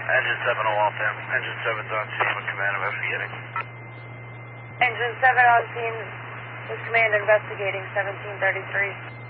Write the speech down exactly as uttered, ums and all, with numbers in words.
Engine seven oh Waltham. Engine seven's on scene with command investigating. Engine seven on scene with command investigating seventeen thirty-three.